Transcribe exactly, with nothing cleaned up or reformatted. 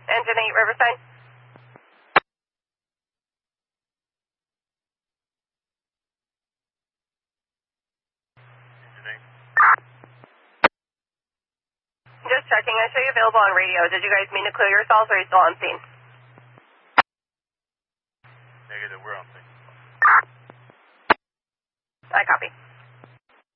Engine eight, Riverside. Engine eight. Just checking. I show you available on radio. Did you guys mean to clear yourselves, or are you still on scene? Negative, we're on scene. I copy.